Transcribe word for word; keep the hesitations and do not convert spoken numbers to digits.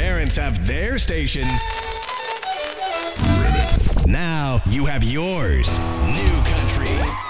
parents have their station. Now you have yours. New Country.